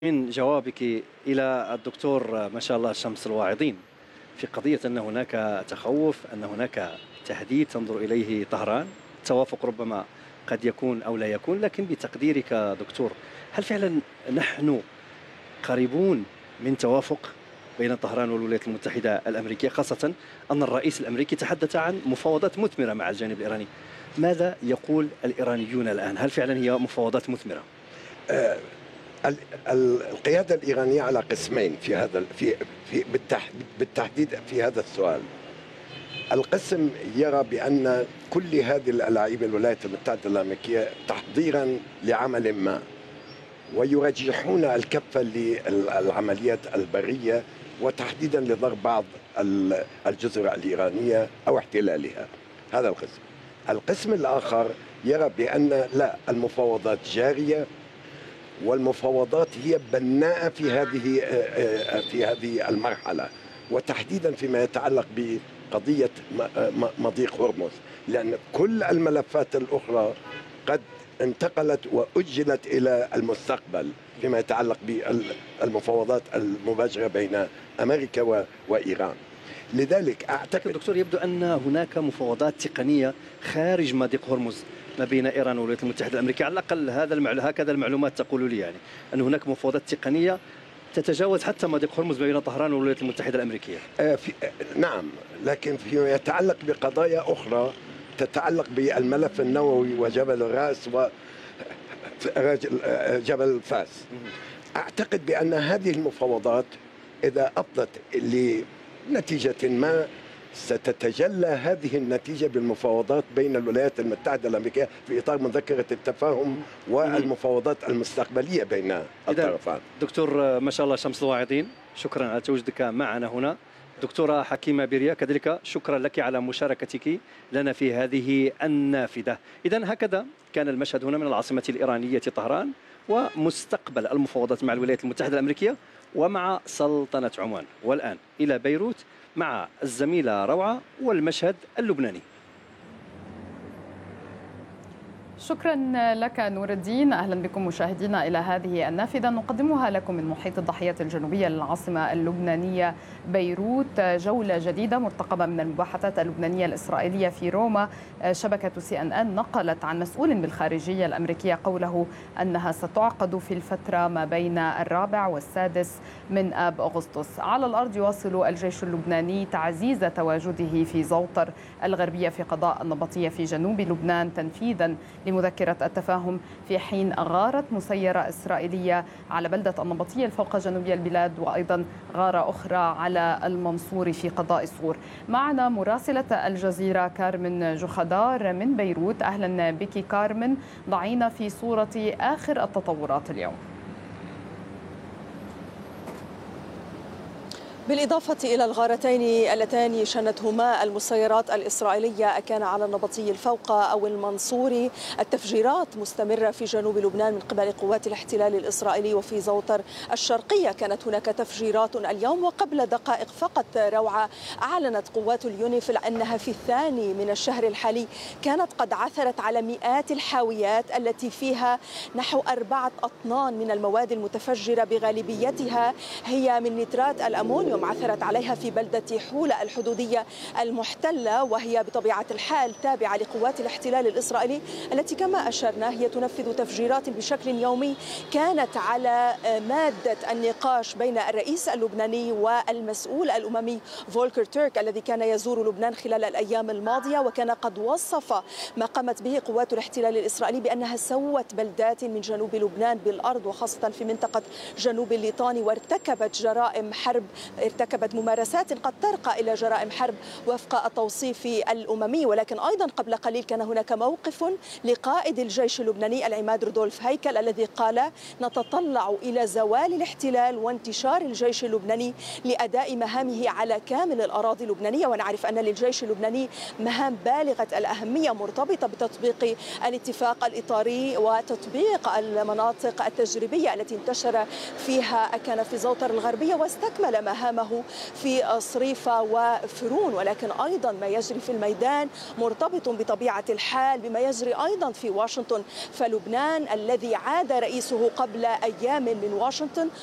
من جوابك إلى الدكتور ما شاء الله شمس الواعظين في قضية أن هناك تخوف، أن هناك تهديد تنظر إليه طهران، توافق ربما قد يكون أو لا يكون، لكن بتقديرك دكتور، هل فعلا نحن قريبون من توافق بين طهران والولايات المتحدة الأمريكية، خاصة أن الرئيس الأمريكي تحدث عن مفاوضات مثمرة مع الجانب الإيراني؟ ماذا يقول الإيرانيون الآن؟ هل فعلا هي مفاوضات مثمرة؟ آه، القيادة الإيرانية على قسمين في هذا بالتحديد في هذا السؤال. القسم يرى بأن كل هذه الألاعيب الولايات المتحدة الأمريكية تحضيرا لعمل ما، ويرجحون الكفة للعمليات البرية وتحديدا لضرب بعض الجزر الإيرانية أو احتلالها. هذا القسم. القسم الآخر يرى بأن لا، المفاوضات جارية، والمفاوضات هي بناءة في هذه المرحلة، وتحديدا فيما يتعلق بقضية مضيق هرمز، لأن كل الملفات الأخرى قد انتقلت وأجلت إلى المستقبل فيما يتعلق بالمفاوضات المباشرة بين أمريكا وإيران. لذلك أعتقد دكتور يبدو أن هناك مفاوضات تقنية خارج مضيق هرمز ما بين إيران والولايات المتحدة الأمريكية، على الأقل هكذا المعلومات تقول لي، يعني أن هناك مفاوضات تقنية تتجاوز حتى مضيق هرمز ما بين طهران والولايات المتحدة الأمريكية. نعم، لكن فيما يتعلق بقضايا أخرى تتعلق بالملف النووي وجبل الرأس وجبل فاس، أعتقد بأن هذه المفاوضات إذا أفضت لنتيجة ما ستتجلى هذه النتيجة بالمفاوضات بين الولايات المتحدة الأمريكية في إطار مذكرة التفاهم والمفاوضات المستقبلية بين الطرفان. دكتور ما شاء الله شمس الواعظين، شكرا على تواجدك معنا هنا. دكتورة حكيمة بيريا كذلك شكرا لك على مشاركتك لنا في هذه النافذة. إذن هكذا كان المشهد هنا من العاصمة الإيرانية طهران ومستقبل المفاوضات مع الولايات المتحدة الأمريكية ومع سلطنة عمان. والآن إلى بيروت مع الزميلة روعة والمشهد اللبناني. شكرا لك نور الدين. أهلا بكم مشاهدينا إلى هذه النافذة نقدمها لكم من محيط الضاحية الجنوبية للعاصمة اللبنانية بيروت. جولة جديدة مرتقبة من المباحثات اللبنانية الإسرائيلية في روما. شبكة CNN نقلت عن مسؤول بالخارجية الأمريكية قوله أنها ستعقد في الفترة ما بين 4 و6 من آب أغسطس. على الأرض يواصل الجيش اللبناني تعزيز تواجده في زوطر الغربية في قضاء النبطية في جنوب لبنان تنفيذا لمذكرة التفاهم، في حين غارت مسيرة إسرائيلية على بلدة النبطية الفوق جنوبية البلاد، وأيضا غارة أخرى على المنصور في قضاء صور. معنا مراسلة الجزيرة كارمن جخدار من بيروت. أهلا بك كارمن، ضعينا في صورة آخر التطورات اليوم. بالإضافة إلى الغارتين اللتان شنتهما المسيرات الإسرائيلية كان على النبطي الفوق أو المنصوري، التفجيرات مستمرة في جنوب لبنان من قبل قوات الاحتلال الإسرائيلي، وفي زوطر الشرقية كانت هناك تفجيرات اليوم. وقبل دقائق فقط روعة أعلنت قوات اليونيفيل أنها في الثاني من الشهر الحالي كانت قد عثرت على مئات الحاويات التي فيها نحو 4 أطنان من المواد المتفجرة، بغالبيتها هي من نترات الأمونيوم، عثرت عليها في بلدة حولة الحدودية المحتلة، وهي بطبيعة الحال تابعة لقوات الاحتلال الإسرائيلي التي كما أشرنا هي تنفذ تفجيرات بشكل يومي. كانت على مادة النقاش بين الرئيس اللبناني والمسؤول الأممي فولكر تيرك الذي كان يزور لبنان خلال الأيام الماضية، وكان قد وصف ما قامت به قوات الاحتلال الإسرائيلي بأنها سوت بلدات من جنوب لبنان بالأرض، وخاصة في منطقة جنوب الليطاني، وارتكبت جرائم حرب، ارتكبت ممارسات قد ترقى إلى جرائم حرب وفق التوصيف الأممي. ولكن أيضا قبل قليل كان هناك موقف لقائد الجيش اللبناني العماد رودولف هيكل الذي قال نتطلع إلى زوال الاحتلال وانتشار الجيش اللبناني لأداء مهامه على كامل الأراضي اللبنانية. ونعرف أن للجيش اللبناني مهام بالغة الأهمية مرتبطة بتطبيق الاتفاق الإطاري وتطبيق المناطق التجريبية التي انتشر فيها كان في زوطر الغربية، واستكمل مهام أمامه في صريفة وفرون، ولكن أيضا ما يجري في الميدان مرتبط بطبيعة الحال بما يجري أيضا في واشنطن. فلبنان الذي عاد رئيسه قبل أيام من واشنطن